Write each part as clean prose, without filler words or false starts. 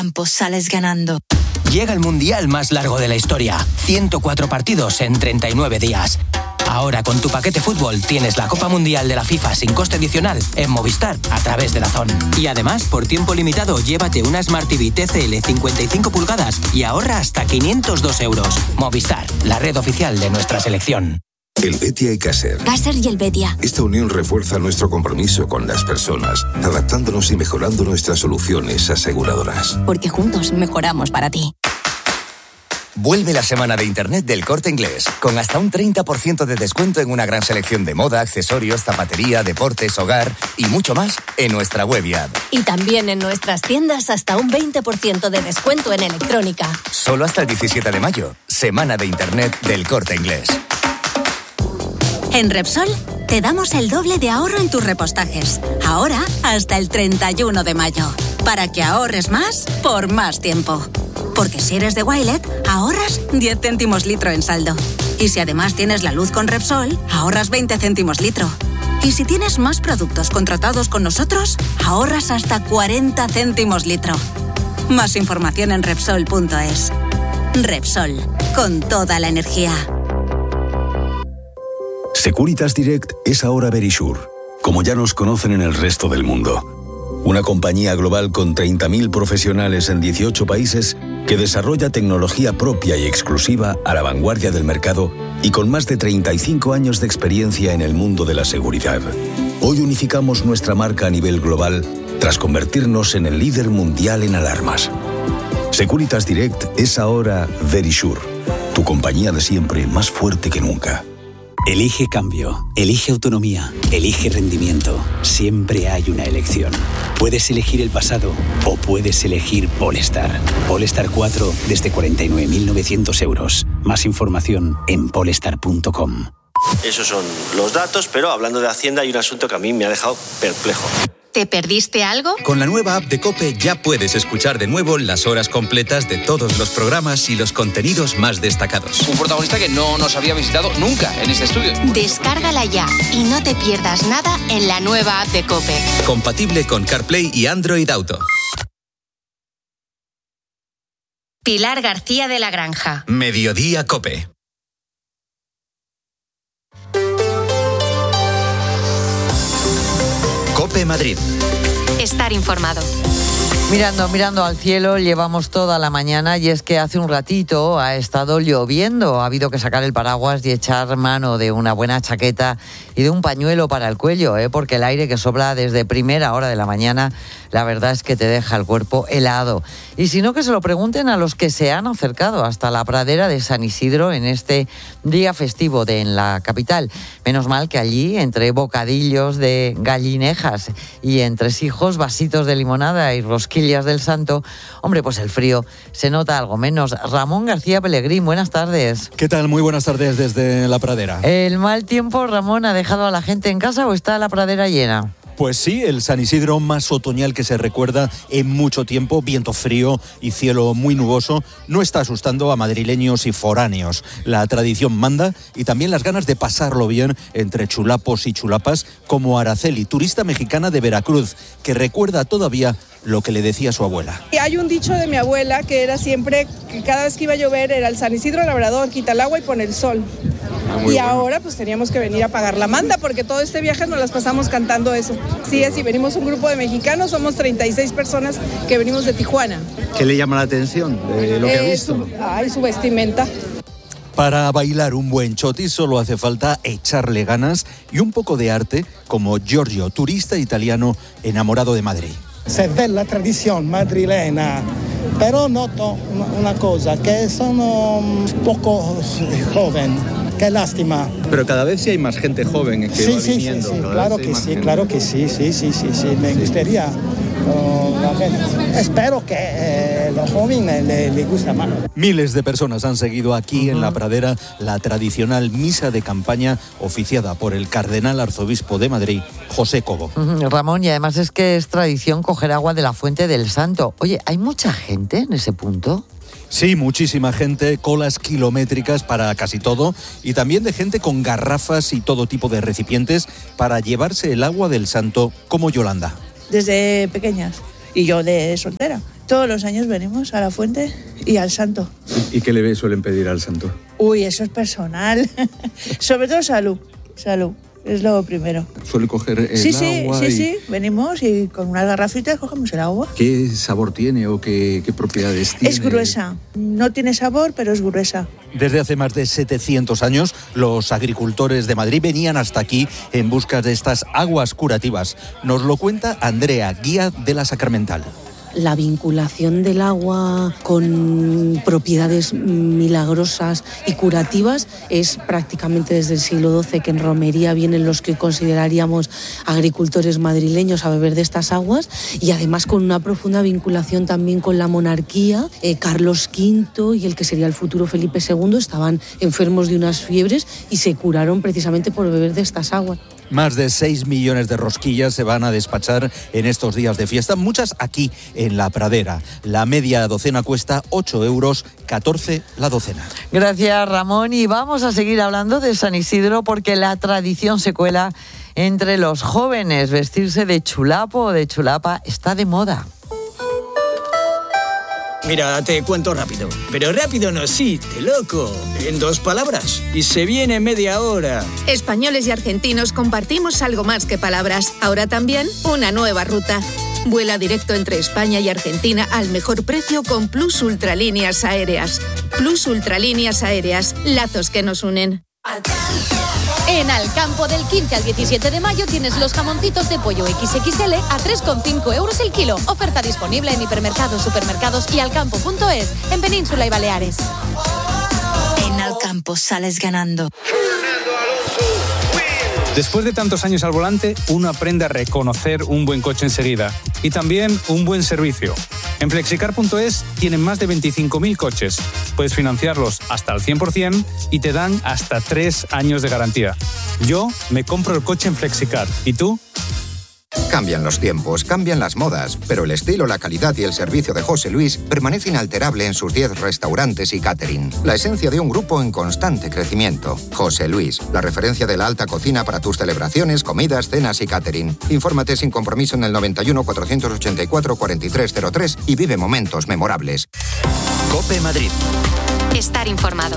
campo sales ganando. Llega el mundial más largo de la historia. 104 partidos en 39 días. Ahora con tu paquete fútbol tienes la Copa Mundial de la FIFA sin coste adicional en Movistar a través de DAZN. Y además, por tiempo limitado, llévate una Smart TV TCL 55 pulgadas y ahorra hasta 502 euros. Movistar, la red oficial de nuestra selección. El Betia y Caser. Caser y el Betia. Esta unión refuerza nuestro compromiso con las personas, adaptándonos y mejorando nuestras soluciones aseguradoras. Porque juntos mejoramos para ti. Vuelve la semana de Internet del Corte Inglés, con hasta un 30% de descuento en una gran selección de moda, accesorios, zapatería, deportes, hogar y mucho más en nuestra web y app. Y también en nuestras tiendas hasta un 20% de descuento en electrónica. Solo hasta el 17 de mayo, semana de Internet del Corte Inglés. En Repsol te damos el doble de ahorro en tus repostajes. Ahora hasta el 31 de mayo. Para que ahorres más por más tiempo. Porque si eres de Wilet, ahorras 10 céntimos litro en saldo. Y si además tienes la luz con Repsol, ahorras 20 céntimos litro. Y si tienes más productos contratados con nosotros, ahorras hasta 40 céntimos litro. Más información en Repsol.es. Repsol, con toda la energía. Securitas Direct es ahora Verisure, como ya nos conocen en el resto del mundo. Una compañía global con 30.000 profesionales en 18 países que desarrolla tecnología propia y exclusiva a la vanguardia del mercado y con más de 35 años de experiencia en el mundo de la seguridad. Hoy unificamos nuestra marca a nivel global tras convertirnos en el líder mundial en alarmas. Securitas Direct es ahora Verisure, tu compañía de siempre más fuerte que nunca. Elige cambio, elige autonomía, elige rendimiento. Siempre hay una elección. Puedes elegir el pasado o puedes elegir Polestar. Polestar 4 desde 49.900 euros. Más información en polestar.com. Esos son los datos, pero hablando de Hacienda hay un asunto que a mí me ha dejado perplejo. ¿Te perdiste algo? Con la nueva app de COPE ya puedes escuchar de nuevo las horas completas de todos los programas y los contenidos más destacados. Un protagonista que no nos había visitado nunca en este estudio. Descárgala ya y no te pierdas nada en la nueva app de COPE. Compatible con CarPlay y Android Auto. Pilar García de la Granja. Mediodía COPE. COPE Madrid. Estar informado. Mirando al cielo, llevamos toda la mañana y es que hace un ratito ha estado lloviendo. Ha habido que sacar el paraguas y echar mano de una buena chaqueta y de un pañuelo para el cuello, porque el aire que sopla desde primera hora de la mañana, la verdad es que te deja el cuerpo helado. Y si no, que se lo pregunten a los que se han acercado hasta la pradera de San Isidro en este día festivo en la capital. Menos mal que allí, entre bocadillos de gallinejas y entresijos, vasitos de limonada y rosquillas del Santo, hombre, pues el frío se nota algo menos. Ramón García Pellegrín, buenas tardes. ¿Qué tal? Muy buenas tardes desde la pradera. ¿El mal tiempo, Ramón, ha dejado a la gente en casa o está la pradera llena? Pues sí, el San Isidro más otoñal que se recuerda en mucho tiempo, viento frío y cielo muy nuboso, no está asustando a madrileños y foráneos. La tradición manda y también las ganas de pasarlo bien entre chulapos y chulapas, como Araceli, turista mexicana de Veracruz, que recuerda todavía lo que le decía su abuela. Y hay un dicho de mi abuela que era siempre que cada vez que iba a llover era el San Isidro Labrador, quita el agua y pone el sol. Y bueno, ahora pues teníamos que venir a pagar la manda porque todo este viaje nos las pasamos cantando eso. Sí, así venimos un grupo de mexicanos, somos 36 personas que venimos de Tijuana. ¿Qué le llama la atención de lo que ha visto? Su vestimenta. Para bailar un buen choti solo hace falta echarle ganas y un poco de arte, como Giorgio, turista italiano enamorado de Madrid. Se ve la tradición madrilena, pero noto una cosa, que son poco joven. Qué lástima. Pero cada vez sí hay más gente joven que va viniendo. Sí, claro que sí, me gustaría. Espero que los jóvenes les guste más. Miles de personas han seguido aquí en la pradera la tradicional misa de campaña oficiada por el cardenal arzobispo de Madrid, José Cobo. Ramón, y además es que es tradición coger agua de la fuente del Santo. Oye, ¿hay mucha gente en ese punto? Sí, muchísima gente, colas kilométricas para casi todo y también de gente con garrafas y todo tipo de recipientes para llevarse el agua del Santo, como Yolanda. Desde pequeñas y yo de soltera. Todos los años venimos a la fuente y al santo. ¿Y qué le suelen pedir al santo? Uy, eso es personal. Sobre todo salud. Es lo primero. ¿Suele coger el agua? Sí. Venimos y con unas garrafitas cogemos el agua. ¿Qué sabor tiene o qué propiedades tiene? Es gruesa. No tiene sabor, pero es gruesa. Desde hace más de 700 años, los agricultores de Madrid venían hasta aquí en busca de estas aguas curativas. Nos lo cuenta Andrea, guía de la Sacramental. La vinculación del agua con propiedades milagrosas y curativas es prácticamente desde el siglo XII, que en romería vienen los que consideraríamos agricultores madrileños a beber de estas aguas, y además con una profunda vinculación también con la monarquía. Carlos V y el que sería el futuro Felipe II estaban enfermos de unas fiebres y se curaron precisamente por beber de estas aguas. Más de 6 millones de rosquillas se van a despachar en estos días de fiesta, muchas aquí en La Pradera. La media docena cuesta 8 euros, 14 la docena. Gracias, Ramón. Y vamos a seguir hablando de San Isidro porque la tradición se cuela entre los jóvenes. Vestirse de chulapo o de chulapa está de moda. Mira, te cuento rápido. Pero rápido no existe, loco. En 2 palabras. Y se viene media hora. Españoles y argentinos compartimos algo más que palabras. Ahora también una nueva ruta. Vuela directo entre España y Argentina al mejor precio con Plus Ultralíneas Aéreas. Plus Ultralíneas Aéreas. Lazos que nos unen. En Alcampo, del 15 al 17 de mayo tienes los jamoncitos de pollo XXL a 3,5 euros el kilo. Oferta disponible en hipermercados, supermercados y alcampo.es, en Península y Baleares. En Alcampo sales ganando. Después de tantos años al volante, uno aprende a reconocer un buen coche enseguida y también un buen servicio. En Flexicar.es tienen más de 25.000 coches. Puedes financiarlos hasta al 100% y te dan hasta 3 años de garantía. Yo me compro el coche en Flexicar. ¿Y tú? Cambian los tiempos, cambian las modas, pero el estilo, la calidad y el servicio de José Luis permanece inalterable en sus 10 restaurantes y catering. La esencia de un grupo en constante crecimiento. José Luis, la referencia de la alta cocina para tus celebraciones, comidas, cenas y catering. Infórmate sin compromiso en el 91 484 4303 y vive momentos memorables. COPE Madrid. Estar informado.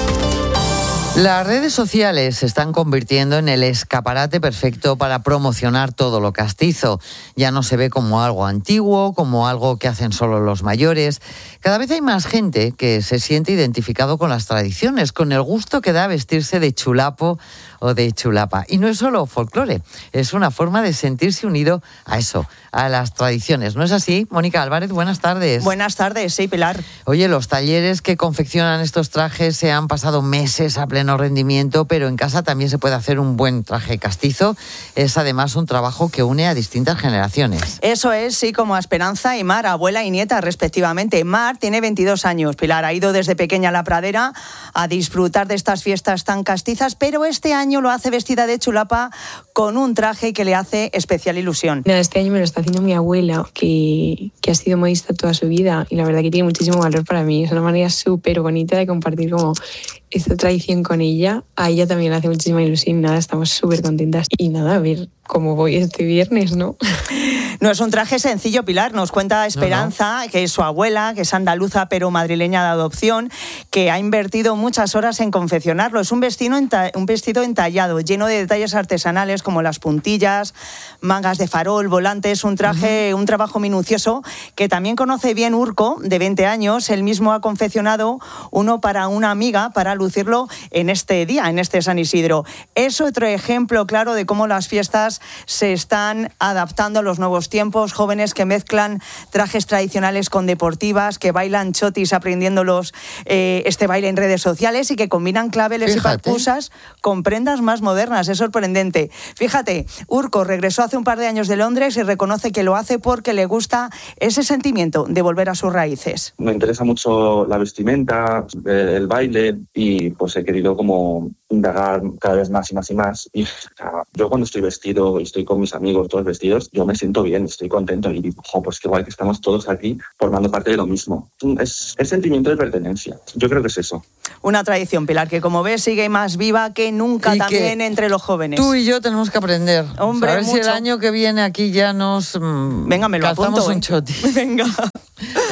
Las redes sociales se están convirtiendo en el escaparate perfecto para promocionar todo lo castizo. Ya no se ve como algo antiguo, como algo que hacen solo los mayores. Cada vez hay más gente que se siente identificado con las tradiciones, con el gusto que da vestirse de chulapo o de chulapa. Y no es solo folclore, es una forma de sentirse unido a eso, a las tradiciones. ¿No es así? Mónica Álvarez, buenas tardes. Buenas tardes, sí, Pilar. Oye, los talleres que confeccionan estos trajes se han pasado meses a pleno rendimiento, pero en casa también se puede hacer un buen traje castizo. Es además un trabajo que une a distintas generaciones. Eso es, sí, como a Esperanza y Mar, abuela y nieta respectivamente. Mar tiene 22 años, Pilar, ha ido desde pequeña a La Pradera a disfrutar de estas fiestas tan castizas, pero este año lo hace vestida de chulapa con un traje que le hace especial ilusión. Este año me lo está haciendo mi abuela, que ha sido modista toda su vida, y la verdad que tiene muchísimo valor para mí. Es una manera súper bonita de compartir como esta tradición con ella. A ella también le hace muchísima ilusión. Nada, estamos súper contentas. Y nada, a ver cómo voy este viernes, ¿no? No es un traje sencillo, Pilar. Nos cuenta Esperanza, que es su abuela, que es andaluza pero madrileña de adopción, que ha invertido muchas horas en confeccionarlo. Es un vestido entallado, lleno de detalles artesanales como las puntillas, mangas de farol, volantes, un traje, un trabajo minucioso que también conoce bien Urco, de 20 años. Él mismo ha confeccionado uno para una amiga para lucirlo en este día, en este San Isidro. Es otro ejemplo claro de cómo las fiestas se están adaptando a los nuevos tiempos. Jóvenes que mezclan trajes tradicionales con deportivas, que bailan chotis aprendiéndolos este baile en redes sociales y que combinan claveles y papusas con prendas más modernas. Es sorprendente. Fíjate, Urco regresó hace un par de años de Londres y reconoce que lo hace porque le gusta ese sentimiento de volver a sus raíces. Me interesa mucho la vestimenta, el baile, y pues he querido como indagar cada vez más y más y más. Y yo cuando estoy vestido y estoy con mis amigos todos vestidos, yo me siento bien, estoy contento y digo, pues qué guay que estamos todos aquí formando parte de lo mismo. Es el sentimiento de pertenencia. Yo creo que es eso. Una tradición, Pilar, que como ves sigue más viva que nunca y también entre los jóvenes. Tú y yo tenemos que aprender. Hombre, a ver mucho. si el año que viene aquí ya nos Venga, me lo calzamos apunto, un choti. Venga.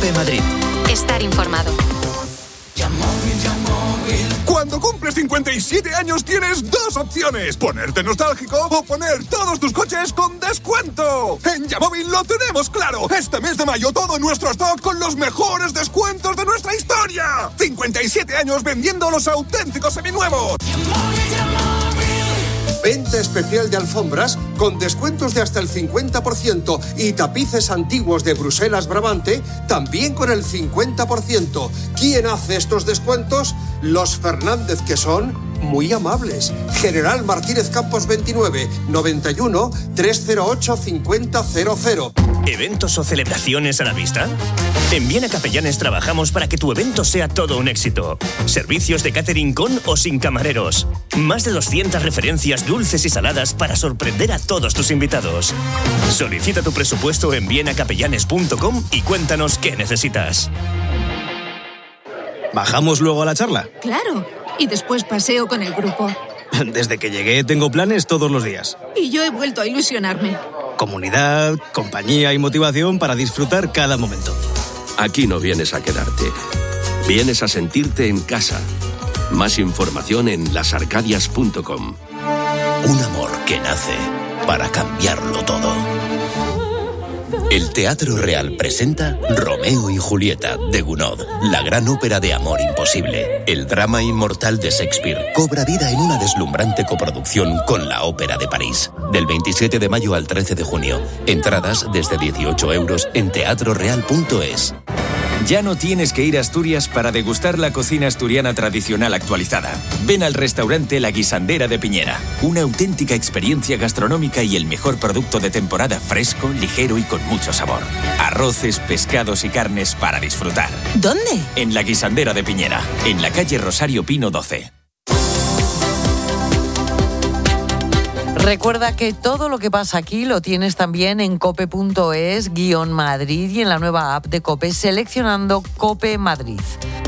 COPE Madrid. Estar informado. Cuando cumples 57 años tienes dos opciones: ponerte nostálgico o poner todos tus coches con descuento. En Yamóvil lo tenemos claro. Este mes de mayo todo nuestro stock con los mejores descuentos de nuestra historia. 57 años vendiendo los auténticos seminuevos. Venta especial de alfombras con descuentos de hasta el 50% y tapices antiguos de Bruselas Brabante también con el 50%. ¿Quién hace estos descuentos? Los Fernández, que son muy amables. General Martínez Campos 29 91 308 5000. ¿Eventos o celebraciones a la vista? En Viena Capellanes trabajamos para que tu evento sea todo un éxito. Servicios de catering con o sin camareros. Más de 200 referencias dulces y saladas para sorprender a todos tus invitados. Solicita tu presupuesto en vienacapellanes.com y cuéntanos qué necesitas. ¿Bajamos luego a la charla? Claro. Y después paseo con el grupo. Desde que llegué tengo planes todos los días. Y yo he vuelto a ilusionarme. Comunidad, compañía y motivación para disfrutar cada momento. Aquí no vienes a quedarte. Vienes a sentirte en casa. Más información en lasarcadias.com. Un amor que nace para cambiarlo todo. El Teatro Real presenta Romeo y Julieta, de Gounod, la gran ópera de amor imposible. El drama inmortal de Shakespeare cobra vida en una deslumbrante coproducción con la Ópera de París. Del 27 de mayo al 13 de junio. Entradas desde 18 € en teatroreal.es. Ya no tienes que ir a Asturias para degustar la cocina asturiana tradicional actualizada. Ven al restaurante La Guisandera de Piñera. Una auténtica experiencia gastronómica y el mejor producto de temporada, fresco, ligero y con mucho sabor. Arroces, pescados y carnes para disfrutar. ¿Dónde? En La Guisandera de Piñera, en la calle Rosario Pino 12. Recuerda que todo lo que pasa aquí lo tienes también en cope.es/Madrid y en la nueva app de COPE seleccionando COPE Madrid.